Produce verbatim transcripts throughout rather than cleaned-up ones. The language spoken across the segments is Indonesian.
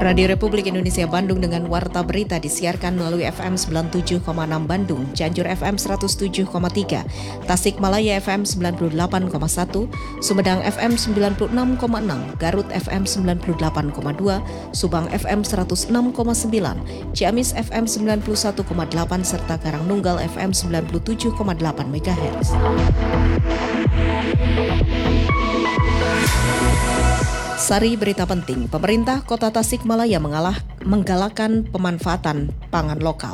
Radio Republik Indonesia Bandung dengan Warta Berita disiarkan melalui F M sembilan puluh tujuh koma enam Bandung, Cianjur F M seratus tujuh koma tiga, Tasikmalaya F M sembilan puluh delapan koma satu, Sumedang F M sembilan puluh enam koma enam, Garut F M sembilan puluh delapan koma dua, Subang F M seratus enam koma sembilan, Ciamis F M sembilan puluh satu koma delapan, serta Karangnunggal F M sembilan puluh tujuh koma delapan MHz. Sari berita penting, pemerintah Kota Tasikmalaya mengalah, menggalakkan pemanfaatan pangan lokal.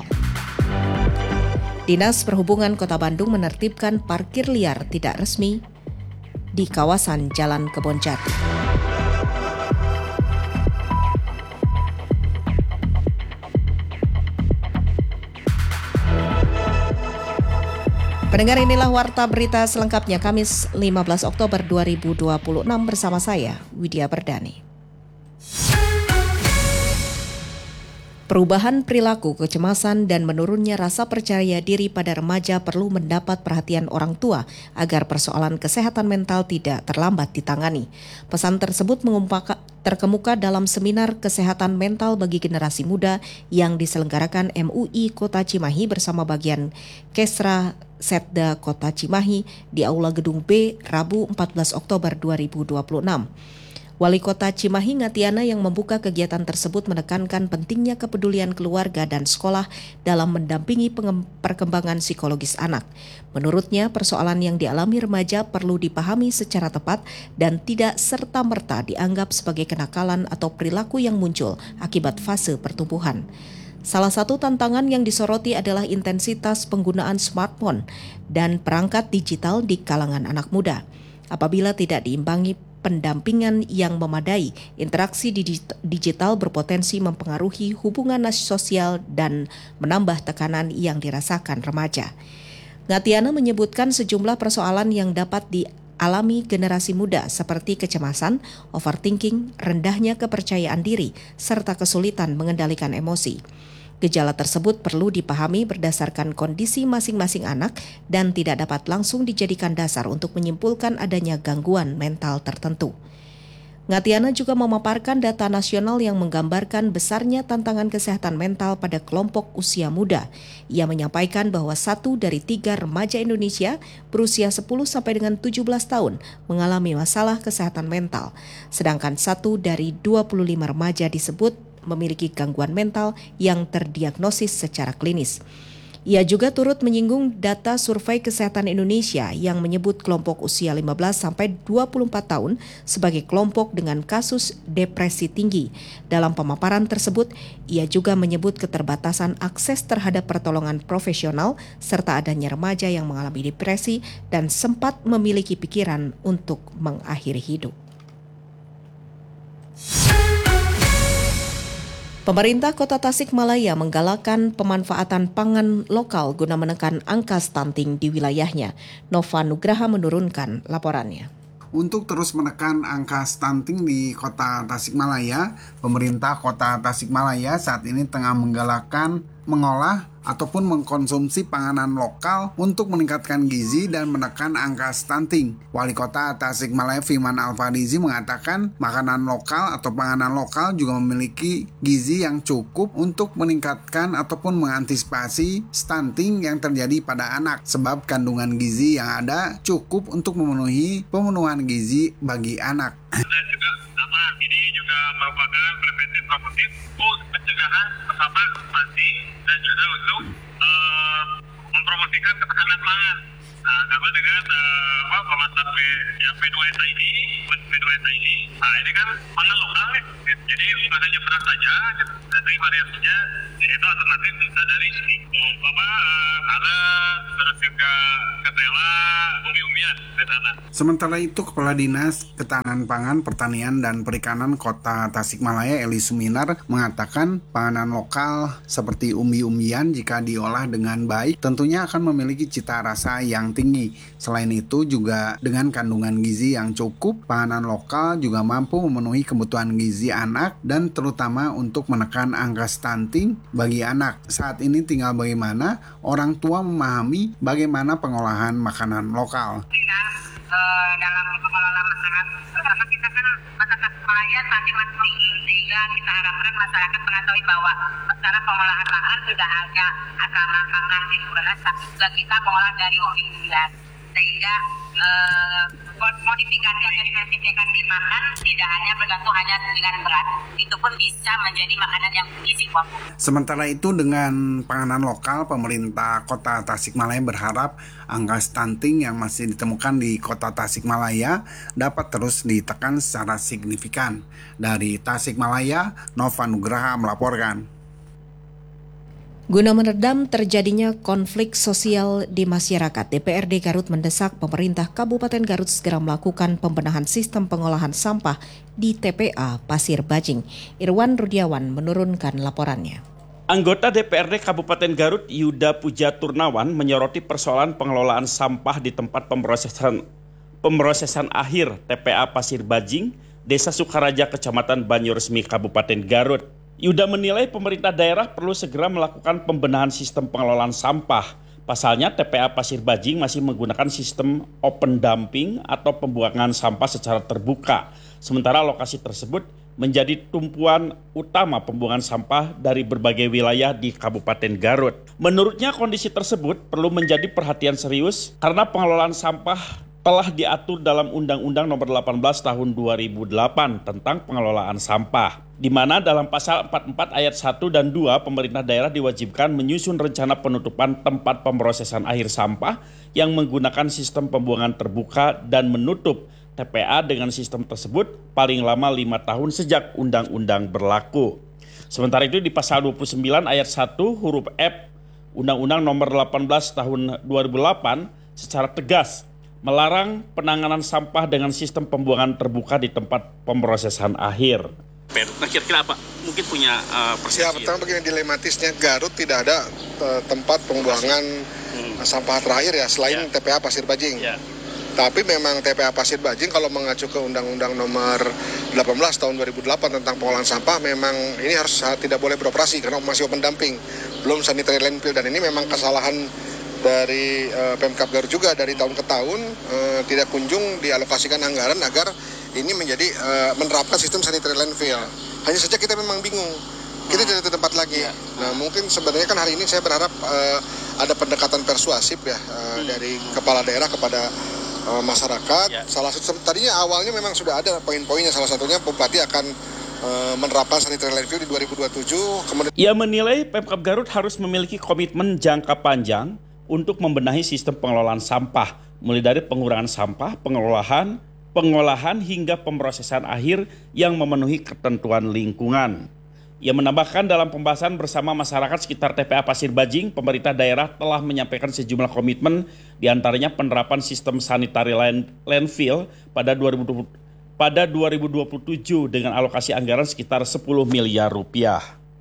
Dinas Perhubungan Kota Bandung menertibkan parkir liar tidak resmi di kawasan Jalan Kebonjati. Pendengar, inilah Warta Berita selengkapnya Kamis lima belas Oktober dua ribu dua puluh enam bersama saya, Widya Berdani. Perubahan perilaku, kecemasan, dan menurunnya rasa percaya diri pada remaja perlu mendapat perhatian orang tua agar persoalan kesehatan mental tidak terlambat ditangani. Pesan tersebut mengumpaka, terkemuka dalam seminar kesehatan mental bagi generasi muda yang diselenggarakan M U I Kota Cimahi bersama bagian Kesra Setda Kota Cimahi di Aula Gedung B, Rabu empat belas Oktober dua ribu dua puluh enam. Wali Kota Cimahi Ngatiana yang membuka kegiatan tersebut menekankan pentingnya kepedulian keluarga dan sekolah dalam mendampingi perkembangan psikologis anak. Menurutnya, persoalan yang dialami remaja perlu dipahami secara tepat dan tidak serta-merta dianggap sebagai kenakalan atau perilaku yang muncul akibat fase pertumbuhan. Salah satu tantangan yang disoroti adalah intensitas penggunaan smartphone dan perangkat digital di kalangan anak muda. Apabila tidak diimbangi pendampingan yang memadai, interaksi digital berpotensi mempengaruhi hubungan sosial dan menambah tekanan yang dirasakan remaja. Ngatiana menyebutkan sejumlah persoalan yang dapat dialami generasi muda seperti kecemasan, overthinking, rendahnya kepercayaan diri, serta kesulitan mengendalikan emosi. Gejala tersebut perlu dipahami berdasarkan kondisi masing-masing anak dan tidak dapat langsung dijadikan dasar untuk menyimpulkan adanya gangguan mental tertentu. Ngatiana juga memaparkan data nasional yang menggambarkan besarnya tantangan kesehatan mental pada kelompok usia muda. Ia menyampaikan bahwa satu dari tiga remaja Indonesia berusia sepuluh sampai dengan tujuh belas tahun mengalami masalah kesehatan mental, sedangkan satu dari dua puluh lima remaja disebut memiliki gangguan mental yang terdiagnosis secara klinis. Ia juga turut menyinggung data Survei Kesehatan Indonesia yang menyebut kelompok usia lima belas sampai dua puluh empat tahun sebagai kelompok dengan kasus depresi tinggi. Dalam pemaparan tersebut, ia juga menyebut keterbatasan akses terhadap pertolongan profesional serta adanya remaja yang mengalami depresi dan sempat memiliki pikiran untuk mengakhiri hidup. Pemerintah Kota Tasikmalaya menggalakkan pemanfaatan pangan lokal guna menekan angka stunting di wilayahnya. Nova Nugraha menurunkan laporannya. Untuk terus menekan angka stunting di Kota Tasikmalaya, pemerintah Kota Tasikmalaya saat ini tengah menggalakkan mengolah ataupun mengkonsumsi panganan lokal untuk meningkatkan gizi dan menekan angka stunting. Wali Kota Tasikmalaya Firman Alfarizi mengatakan makanan lokal atau panganan lokal juga memiliki gizi yang cukup untuk meningkatkan ataupun mengantisipasi stunting yang terjadi pada anak, sebab kandungan gizi yang ada cukup untuk memenuhi pemenuhan gizi bagi anak. Dan juga sama, ini juga merupakan preventif promotif untuk pencegahan bersama stunting dan juga untuk uh, mempromosikan ketahanan pangan. Nah, sama dengan uh, apa pemasaran yang P dua S ini, P dua S ini. Nah, ini kan pangan lokal nih. Jadi bukan hanya beras saja, dari variasinya yaitu alternatif bisa dari uh, apa uh, ada terus juga ketela, umi-umian di sana. Sementara itu, Kepala Dinas Ketahanan Pangan, Pertanian, dan Perikanan Kota Tasikmalaya Eli Suminar mengatakan panganan lokal seperti umbi-umbian jika diolah dengan baik tentunya akan memiliki cita rasa yang tinggi. Selain itu juga dengan kandungan gizi yang cukup, panganan lokal juga mampu memenuhi kebutuhan gizi anak dan terutama untuk menekan angka stunting bagi anak. Saat ini tinggal bagaimana orang tua memahami bagaimana pengolahan makanan lokal. Nah, uh, dalam mengelola masyarakat, karena kita kan Kota Tasikmalaya saat ini masih tinggi, sehingga kita harapkan masyarakat mengetahui bahwa secara pengolahan lahan tidak hanya asal makanan di Kurenas, tapi juga kita mengolah dari umbi-umbian, sehingga uh, modifikasi atau diversifikasi makan tidak hanya bergantung hanya dengan berat, itu pun bisa menjadi makanan yang bergizi kok. Sementara itu dengan panganan lokal, pemerintah Kota Tasikmalaya berharap angka stunting yang masih ditemukan di Kota Tasikmalaya dapat terus ditekan secara signifikan. Dari Tasikmalaya, Nova Nugraha melaporkan. Guna meredam terjadinya konflik sosial di masyarakat, D P R D Garut mendesak pemerintah Kabupaten Garut segera melakukan pembenahan sistem pengolahan sampah di T P A Pasir Bajing. Irwan Rudiawan menurunkan laporannya. Anggota D P R D Kabupaten Garut Yuda Puja Turnawan menyoroti persoalan pengelolaan sampah di tempat pemrosesan pemrosesan akhir T P A Pasir Bajing, Desa Sukaraja, Kecamatan Banyuresmi, Kabupaten Garut. Yuda menilai pemerintah daerah perlu segera melakukan pembenahan sistem pengelolaan sampah. Pasalnya T P A Pasir Bajing masih menggunakan sistem open dumping atau pembuangan sampah secara terbuka. Sementara lokasi tersebut menjadi tumpuan utama pembuangan sampah dari berbagai wilayah di Kabupaten Garut. Menurutnya kondisi tersebut perlu menjadi perhatian serius karena pengelolaan sampah telah diatur dalam Undang-Undang Nomor delapan belas Tahun dua ribu delapan tentang pengelolaan sampah, di mana dalam pasal empat puluh empat ayat satu dan dua pemerintah daerah diwajibkan menyusun rencana penutupan tempat pemrosesan akhir sampah yang menggunakan sistem pembuangan terbuka dan menutup T P A dengan sistem tersebut paling lama lima tahun sejak undang-undang berlaku. Sementara itu di pasal dua puluh sembilan ayat satu huruf F Undang-Undang Nomor delapan belas Tahun dua ribu delapan secara tegas melarang penanganan sampah dengan sistem pembuangan terbuka di tempat pemrosesan akhir. Nah, kira-kira apa? Mungkin punya uh, persepsi. Ya, pertama begini dilematisnya Garut tidak ada uh, tempat pembuangan hmm. sampah terakhir ya selain ya. T P A Pasir Bajing. Ya. Tapi memang T P A Pasir Bajing kalau mengacu ke Undang-Undang Nomor delapan belas Tahun dua ribu delapan tentang pengolahan sampah memang ini harus tidak boleh beroperasi karena masih open dumping, belum sanitary landfill, dan ini memang kesalahan dari uh, Pemkab Garut juga dari tahun ke tahun uh, tidak kunjung dialokasikan anggaran agar ini menjadi uh, menerapkan sistem sanitary landfill. Hanya saja kita memang bingung, kita tidak ada tempat lagi. Nah mungkin sebenarnya kan hari ini saya berharap uh, ada pendekatan persuasif ya uh, dari kepala daerah kepada uh, masyarakat. Ya. Salah satu tadinya awalnya memang sudah ada poin-poinnya, salah satunya Bupati akan uh, menerapkan sanitary landfill di dua ribu dua puluh tujuh. Kemudian ia menilai Pemkab Garut harus memiliki komitmen jangka panjang untuk membenahi sistem pengelolaan sampah, mulai dari pengurangan sampah, pengolahan, pengolahan hingga pemrosesan akhir yang memenuhi ketentuan lingkungan. Ia menambahkan dalam pembahasan bersama masyarakat sekitar T P A Pasir Bajing, pemerintah daerah telah menyampaikan sejumlah komitmen, diantaranya penerapan sistem sanitary land, landfill pada dua ribu dua puluh, pada dua ribu dua puluh tujuh dengan alokasi anggaran sekitar sepuluh miliar rupiah.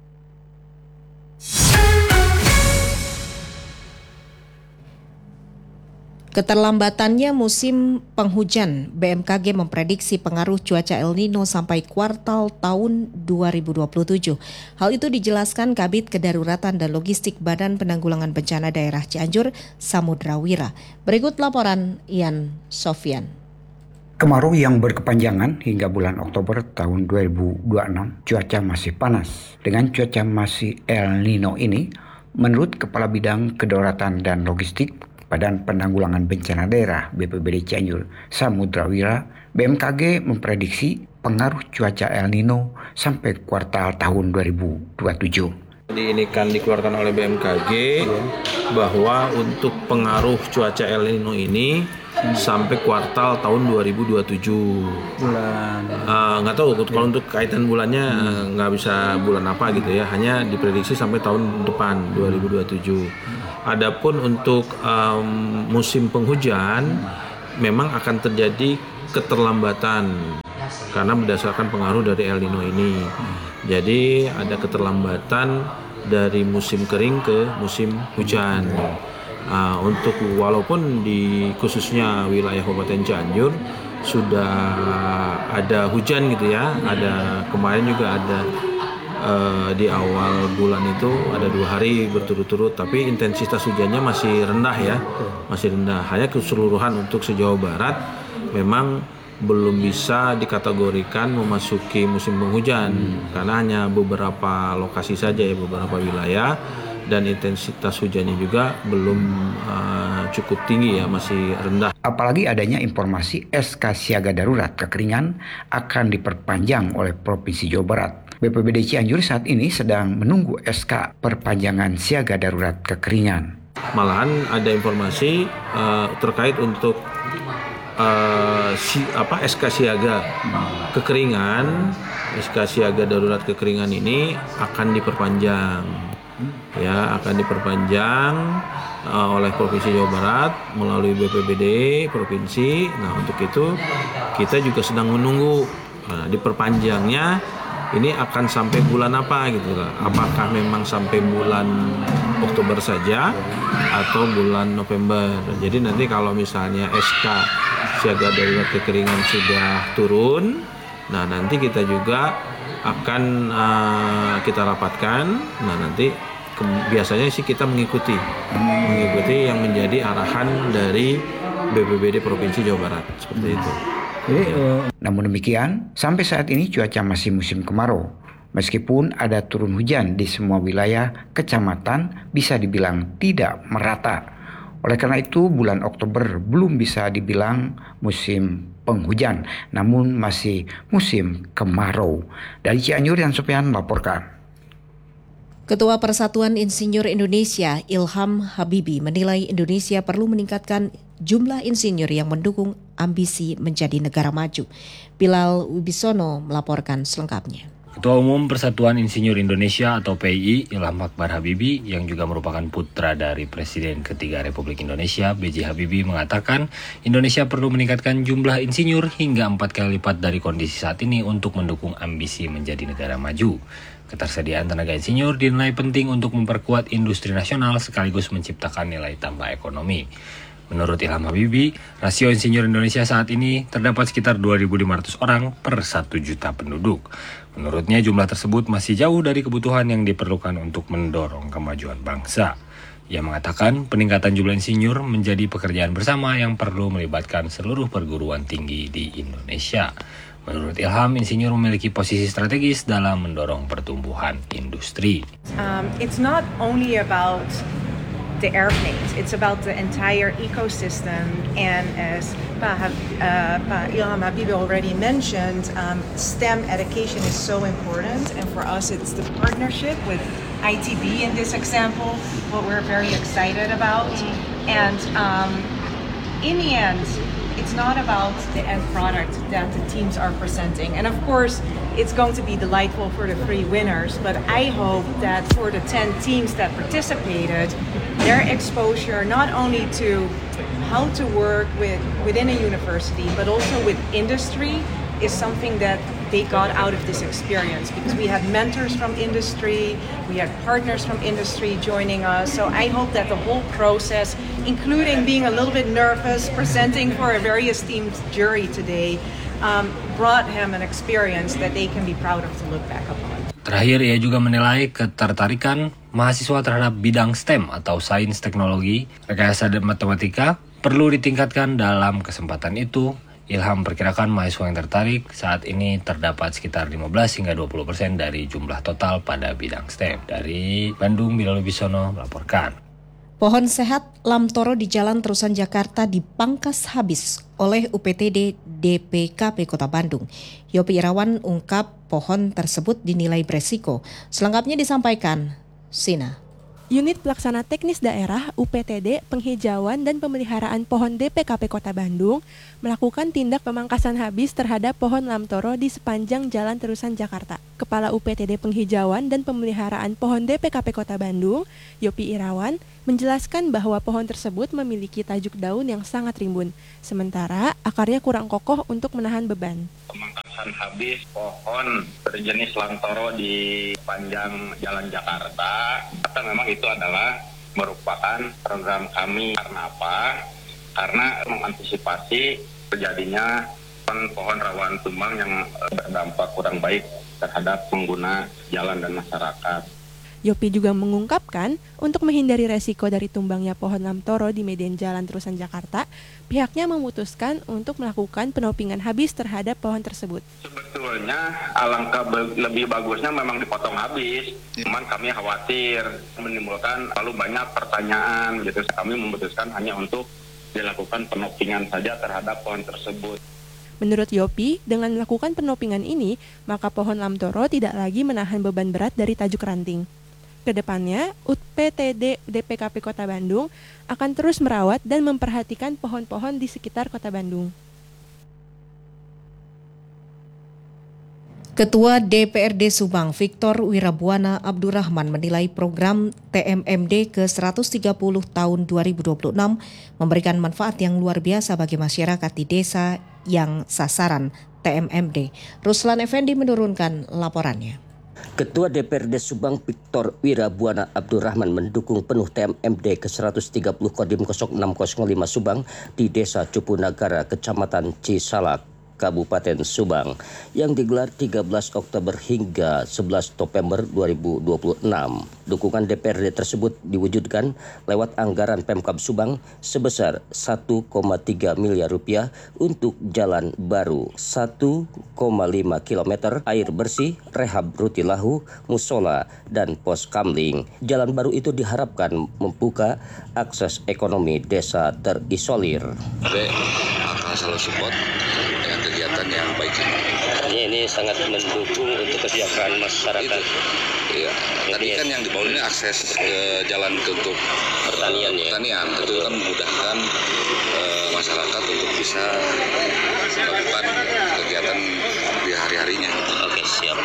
Keterlambatannya musim penghujan, B M K G memprediksi pengaruh cuaca El Nino sampai kuartal tahun dua ribu dua puluh tujuh. Hal itu dijelaskan Kabid Kedaruratan dan Logistik Badan Penanggulangan Bencana Daerah Cianjur, Samudra Wira. Berikut laporan Ian Sofyan. Kemarau yang berkepanjangan hingga bulan Oktober tahun dua ribu dua puluh enam, cuaca masih panas. Dengan cuaca masih El Nino ini, menurut Kepala Bidang Kedaruratan dan Logistik Badan Penanggulangan Bencana Daerah B P B D Cianjur, Samudra Wira, B M K G memprediksi pengaruh cuaca El Nino sampai kuartal tahun dua ribu dua puluh tujuh. Ini kan dikeluarkan oleh B M K G bahwa untuk pengaruh cuaca El Nino ini sampai kuartal tahun dua ribu dua puluh tujuh. Bulan. Uh, nggak tahu kalau untuk kaitan bulannya hmm. nggak bisa bulan apa gitu ya. Hanya diprediksi sampai tahun depan dua ribu dua puluh tujuh. Adapun untuk um, musim penghujan memang akan terjadi keterlambatan karena berdasarkan pengaruh dari El Nino ini. Jadi ada keterlambatan dari musim kering ke musim hujan. Uh, untuk walaupun di khususnya wilayah Kabupaten Cianjur sudah ada hujan gitu ya, ada kemarin juga ada uh, di awal bulan itu ada dua hari berturut-turut, tapi intensitas hujannya masih rendah ya, masih rendah. Hanya keseluruhan untuk se-Jawa Barat memang belum bisa dikategorikan memasuki musim penghujan hmm. karena hanya beberapa lokasi saja ya, beberapa wilayah, dan intensitas hujannya juga belum uh, cukup tinggi ya, masih rendah. Apalagi adanya informasi S K siaga darurat kekeringan akan diperpanjang oleh Provinsi Jawa Barat. B P B D Cianjur saat ini sedang menunggu S K perpanjangan siaga darurat kekeringan. Malahan ada informasi uh, terkait untuk Uh, si, apa S K siaga kekeringan, S K siaga darurat kekeringan ini akan diperpanjang, ya akan diperpanjang uh, oleh Provinsi Jawa Barat melalui B P B D provinsi. Nah untuk itu kita juga sedang menunggu nah, diperpanjangnya ini akan sampai bulan apa gitu lah. Apakah memang sampai bulan Oktober saja atau bulan November. Jadi nanti kalau misalnya S K siaga darurat kekeringan sudah turun, nah nanti kita juga akan uh, kita rapatkan. Nah nanti ke- biasanya sih kita mengikuti mengikuti yang menjadi arahan dari B P B D Provinsi Jawa Barat seperti itu. Jadi, uh... Namun demikian, sampai saat ini cuaca masih musim kemarau. Meskipun ada turun hujan di semua wilayah kecamatan, bisa dibilang tidak merata. Oleh karena itu, bulan Oktober belum bisa dibilang musim penghujan, namun masih musim kemarau. Dari Cianjur, Yan Sopian melaporkan. Ketua Persatuan Insinyur Indonesia, Ilham Habibie, menilai Indonesia perlu meningkatkan jumlah insinyur yang mendukung ambisi menjadi negara maju. Bilal Wibisono melaporkan selengkapnya. Ketua Umum Persatuan Insinyur Indonesia atau P I I, Ilham Akbar Habibie, yang juga merupakan putra dari Presiden ketiga Republik Indonesia, B J Habibie, mengatakan Indonesia perlu meningkatkan jumlah insinyur hingga empat kali lipat dari kondisi saat ini untuk mendukung ambisi menjadi negara maju. Ketersediaan tenaga insinyur dinilai penting untuk memperkuat industri nasional sekaligus menciptakan nilai tambah ekonomi. Menurut Ilham Habibie, rasio insinyur Indonesia saat ini terdapat sekitar dua ribu lima ratus orang per satu juta penduduk. Menurutnya jumlah tersebut masih jauh dari kebutuhan yang diperlukan untuk mendorong kemajuan bangsa. Ia mengatakan peningkatan jumlah insinyur menjadi pekerjaan bersama yang perlu melibatkan seluruh perguruan tinggi di Indonesia. Menurut Ilham, insinyur memiliki posisi strategis dalam mendorong pertumbuhan industri. Um, it's not only about the airplanes, it's about the entire ecosystem, and as Pa, uh, Pa Ilham Habibie already mentioned, um, STEM education is so important, and for us it's the partnership with I T B in this example, what we're very excited about, and um, in the end, it's not about the end product that the teams are presenting. And of course, it's going to be delightful for the three winners, but I hope that for the ten teams that participated, their exposure not only to how to work with within a university, but also with industry is something that they got out of this experience, because we had mentors from industry, we had partners from industry joining us. So I hope that the whole process, including being a little bit nervous, presenting for a very esteemed jury today, um, brought him an experience that they can be proud of to look back upon. Terakhir, ia juga menilai ketertarikan mahasiswa terhadap bidang STEM atau sains teknologi, rekayasa dan matematika perlu ditingkatkan. Dalam kesempatan itu, Ilham perkirakan mahasiswa yang tertarik saat ini terdapat sekitar lima belas hingga dua puluh persen dari jumlah total pada bidang STEM. Dari Bandung, Bilal Wibisono melaporkan. Pohon sehat Lamtoro di Jalan Terusan Jakarta dipangkas habis oleh U P T D D P K P Kota Bandung. Yopi Irawan ungkap pohon tersebut dinilai beresiko. Selengkapnya disampaikan Sina. Unit Pelaksana Teknis Daerah U P T D Penghijauan dan Pemeliharaan Pohon D P K P Kota Bandung melakukan tindak pemangkasan habis terhadap pohon Lamtoro di sepanjang Jalan Terusan Jakarta. Kepala U P T D Penghijauan dan Pemeliharaan Pohon D P K P Kota Bandung, Yopi Irawan, menjelaskan bahwa pohon tersebut memiliki tajuk daun yang sangat rimbun, sementara akarnya kurang kokoh untuk menahan beban. Pemangkasan habis pohon berjenis Lamtoro di sepanjang Jalan Jakarta, kata memang itu adalah merupakan program kami. Karena apa? Karena mengantisipasi terjadinya pohon rawan tumbang yang berdampak kurang baik terhadap pengguna jalan dan masyarakat. Yopi juga mengungkapkan untuk menghindari resiko dari tumbangnya pohon lamtoro di median jalan terusan Jakarta, pihaknya memutuskan untuk melakukan penopingan habis terhadap pohon tersebut. Sebetulnya alangkah be- lebih bagusnya memang dipotong habis, cuman kami khawatir menimbulkan terlalu banyak pertanyaan gitu. Kami memutuskan hanya untuk dilakukan penopingan saja terhadap pohon tersebut. Menurut Yopi, dengan melakukan penopingan ini, maka pohon lamtoro tidak lagi menahan beban berat dari tajuk ranting. Kedepannya, U P T D D P K P Kota Bandung akan terus merawat dan memperhatikan pohon-pohon di sekitar Kota Bandung. Ketua D P R D Subang Victor Wirabuana Abdurrahman menilai program T M M D ke seratus tiga puluh tahun dua ribu dua puluh enam memberikan manfaat yang luar biasa bagi masyarakat di desa yang sasaran T M M D. Ruslan Effendi menurunkan laporannya. Ketua D P R D Subang Victor Wirabuana Abdurrahman mendukung penuh T M M D ke seratus tiga puluh Kodim nol enam nol lima Subang di Desa Cupunagara, Kecamatan Cisalak, Kabupaten Subang yang digelar tiga belas Oktober hingga sebelas November dua ribu dua puluh enam. Dukungan D P R D tersebut diwujudkan lewat anggaran Pemkab Subang sebesar satu koma tiga miliar rupiah untuk jalan baru satu koma lima kilometer, air bersih, rehab rutilahu, musola, dan pos kamling. Jalan baru itu diharapkan membuka akses ekonomi desa terisolir. Jadi akan selalu support dengan kegiatan yang baik ini. Ini, ini sangat mendukung untuk kesejahteraan masyarakat. Iya. Tadi kan yang dibangun ini akses ke jalan ke untuk pertanian ya. Pertanian itu kan memudahkan uh, masyarakat untuk bisa melakukan kegiatan di hari-harinya. Oke, siap.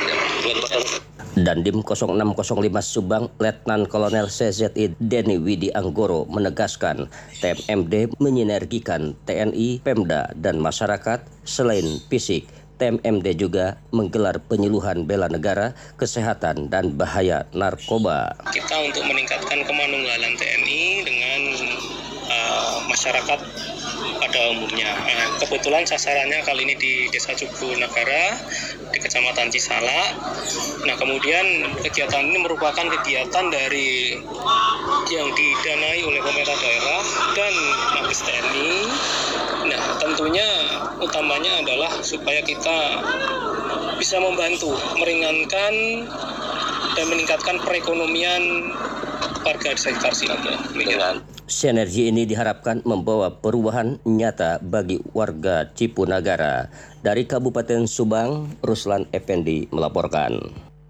Dandim nol enam nol lima Subang Letnan Kolonel C Z I Denny Widi Anggoro menegaskan T M M D menyinergikan T N I, Pemda, dan masyarakat. Selain fisik, T M M D juga menggelar penyuluhan bela negara, kesehatan, dan bahaya narkoba. Kita untuk meningkatkan kemanunggalan T N I dengan uh, masyarakat pada umumnya. Nah, kebetulan sasarannya kali ini di Desa Cupunagara, di Kecamatan Cisalak. Nah, kemudian kegiatan ini merupakan kegiatan dari yang didanai oleh pemerintah daerah dan Mabes T N I. Nah, tentunya utamanya adalah supaya kita bisa membantu, meringankan dan meningkatkan perekonomian warga di sekitar sini. Dengan sinergi ini diharapkan membawa perubahan nyata bagi warga Cipunagara. Dari Kabupaten Subang, Ruslan Effendi melaporkan.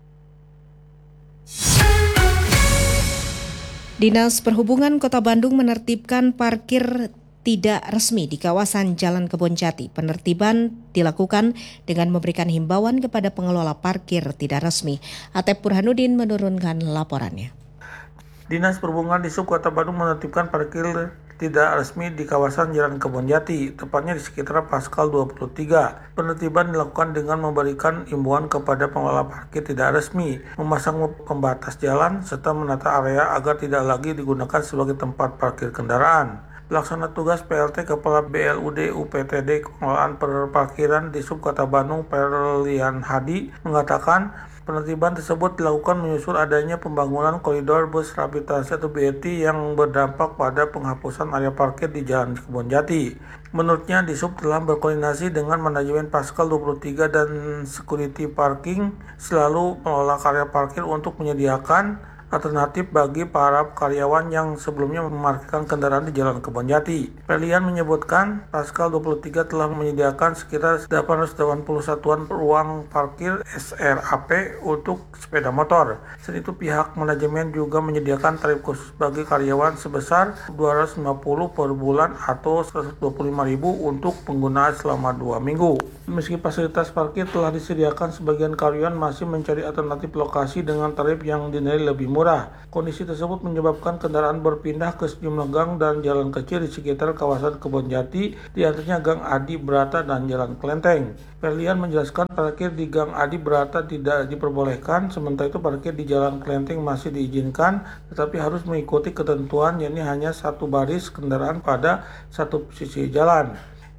Dinas Perhubungan Kota Bandung menertibkan parkir tidak resmi di kawasan Jalan Kebonjati. Penertiban dilakukan dengan memberikan himbauan kepada pengelola parkir tidak resmi. Atep Burhanuddin menurunkan laporannya. Dinas Perhubungan di Sub Kota Bandung menertibkan parkir tidak resmi di kawasan Jalan Kebonjati, tepatnya di sekitar Paskal dua puluh tiga. Penertiban dilakukan dengan memberikan himbauan kepada pengelola parkir tidak resmi, memasang pembatas jalan, serta menata area agar tidak lagi digunakan sebagai tempat parkir kendaraan. Pelaksana tugas P L T Kepala B L U D U P T D Pengelolaan Perparkiran di Sub Kota Bandung, Perlian Hadi, mengatakan penertiban tersebut dilakukan menyusul adanya pembangunan koridor bus rehabilitasi atau B R T yang berdampak pada penghapusan area parkir di Jalan Kebonjati. Menurutnya, di Sub telah berkoordinasi dengan manajemen Paskal dua puluh tiga dan security parking selalu mengelola area parkir untuk menyediakan alternatif bagi para karyawan yang sebelumnya memarkirkan kendaraan di Jalan Kebonjati. Perlian menyebutkan Paskal dua puluh tiga telah menyediakan sekitar delapan ratus delapan puluh satuan ruang parkir S R A P untuk sepeda motor. Selain itu, pihak manajemen juga menyediakan tarif khusus bagi karyawan sebesar dua ratus lima puluh per bulan atau seratus dua puluh lima ribu untuk penggunaan selama dua minggu. Meski fasilitas parkir telah disediakan, sebagian karyawan masih mencari alternatif lokasi dengan tarif yang dinilai lebih murah. Kondisi tersebut menyebabkan kendaraan berpindah ke sejumlah gang dan jalan kecil di sekitar kawasan Kebonjati, di antaranya Gang Adi Brata dan Jalan Klenteng. Perlian menjelaskan parkir di Gang Adi Brata tidak diperbolehkan, sementara itu parkir di Jalan Klenteng masih diizinkan, tetapi harus mengikuti ketentuan, yakni hanya satu baris kendaraan pada satu sisi jalan.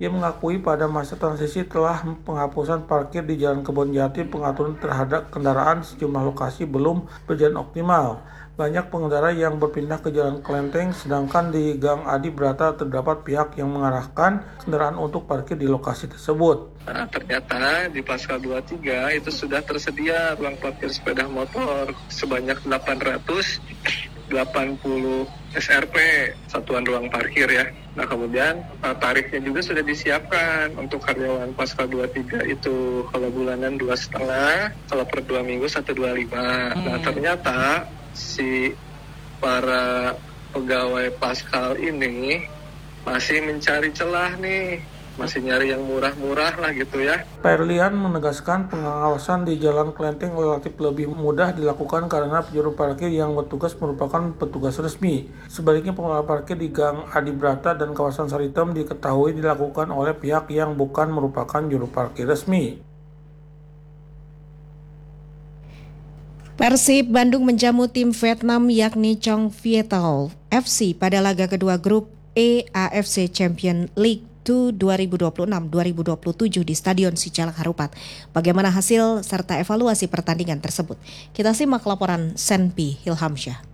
Ia mengakui pada masa transisi telah penghapusan parkir di Jalan Kebonjati, pengaturan terhadap kendaraan sejumlah lokasi belum berjalan optimal. Banyak pengendara yang berpindah ke Jalan Kelenteng, sedangkan di Gang Adi Brata terdapat pihak yang mengarahkan kendaraan untuk parkir di lokasi tersebut. Nah, ternyata di pasal dua puluh tiga itu sudah tersedia ruang parkir sepeda motor sebanyak delapan ratus delapan puluh S R P, satuan ruang parkir ya. Nah kemudian tarifnya juga sudah disiapkan untuk karyawan pasal dua puluh tiga itu, kalau bulanan dua setengah, kalau per dua minggu satu dua lima. Nah ternyata si para pegawai Paskal ini masih mencari celah nih, masih nyari yang murah-murah lah gitu ya. Pak Erlian menegaskan pengawasan di Jalan Kelenteng relatif lebih mudah dilakukan karena juru parkir yang bertugas merupakan petugas resmi. Sebaliknya pengelola parkir di Gang Adi Brata dan kawasan Saritem diketahui dilakukan oleh pihak yang bukan merupakan juru parkir resmi. Persib Bandung menjamu tim Vietnam yakni Chong Viettel F C pada laga kedua grup E A F C Champions League dua ribu dua puluh enam dua ribu dua puluh tujuh di Stadion Sijalak Harupat. Bagaimana hasil serta evaluasi pertandingan tersebut? Kita simak laporan Senpi Hilhamsyah.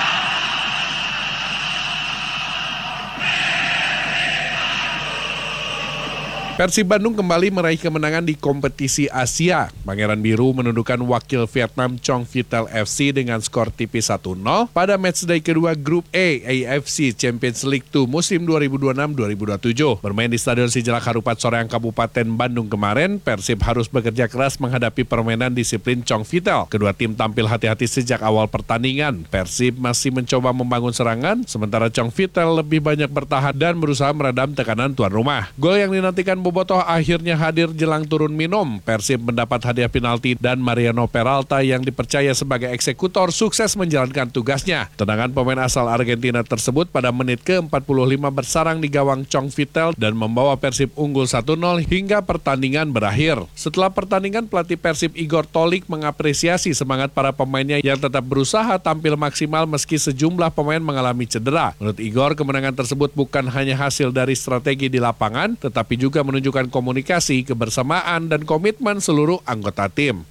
Persib Bandung kembali meraih kemenangan di kompetisi Asia. Pangeran Biru menundukkan wakil Vietnam Chong Viettel F C dengan skor tipis satu nol pada matchday kedua grup E A F C Champions League dua musim dua ribu dua puluh enam dua ribu dua puluh tujuh. Bermain di Stadion Sijalak Harupat Soreang Kabupaten Bandung kemarin, Persib harus bekerja keras menghadapi permainan disiplin Chong Viettel. Kedua tim tampil hati-hati sejak awal pertandingan. Persib masih mencoba membangun serangan, sementara Chong Viettel lebih banyak bertahan dan berusaha meredam tekanan tuan rumah. Gol yang dinantikan Bobotoh akhirnya hadir jelang turun minum. Persib mendapat hadiah penalti dan Mariano Peralta yang dipercaya sebagai eksekutor sukses menjalankan tugasnya. Tendangan pemain asal Argentina tersebut pada menit ke empat puluh lima bersarang di gawang Chong Viettel dan membawa Persib unggul satu nol hingga pertandingan berakhir. Setelah pertandingan, pelatih Persib Igor Tolik mengapresiasi semangat para pemainnya yang tetap berusaha tampil maksimal meski sejumlah pemain mengalami cedera. Menurut Igor, kemenangan tersebut bukan hanya hasil dari strategi di lapangan, tetapi juga menunjukkan komunikasi, kebersamaan, dan komitmen seluruh anggota tim.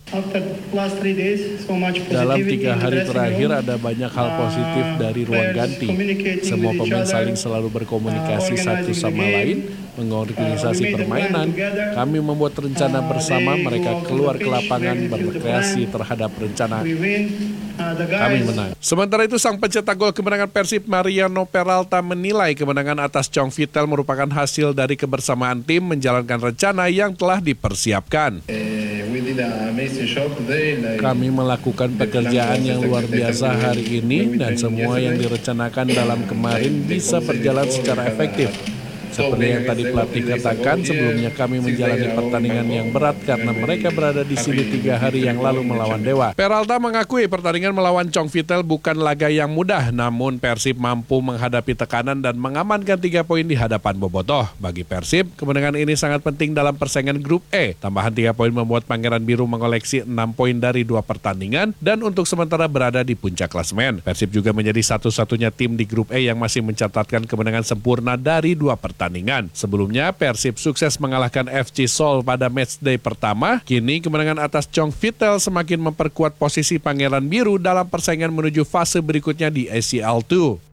Dalam tiga hari terakhir ada banyak hal positif dari ruang ganti. Semua pemain saling selalu berkomunikasi satu sama lain, mengorganisasi permainan. Kami membuat rencana bersama, mereka keluar ke lapangan berkreasi terhadap rencana. Kami menang. Sementara itu, sang pencetak gol kemenangan Persib Mariano Peralta menilai kemenangan atas Chong Viettel merupakan hasil dari kebersamaan tim menjalankan rencana yang telah dipersiapkan. Kami melakukan pekerjaan yang luar biasa hari ini dan semua yang direncanakan dalam kemarin bisa berjalan secara efektif. Seperti yang tadi pelatih katakan, sebelumnya kami menjalani pertandingan yang berat karena mereka berada di sini tiga hari yang lalu melawan Dewa. Peralta mengakui pertandingan melawan Chong Viettel bukan laga yang mudah, namun Persib mampu menghadapi tekanan dan mengamankan tiga poin di hadapan Bobotoh. Bagi Persib, kemenangan ini sangat penting dalam persaingan grup E. Tambahan tiga poin membuat Pangeran Biru mengoleksi enam poin dari dua pertandingan dan untuk sementara berada di puncak klasemen. Persib juga menjadi satu-satunya tim di grup E yang masih mencatatkan kemenangan sempurna dari dua pertandingan. Pertandingan. Sebelumnya, Persib sukses mengalahkan F C Seoul pada matchday pertama. Kini kemenangan atas Chong Viettel semakin memperkuat posisi Pangeran Biru dalam persaingan menuju fase berikutnya di A C L dua.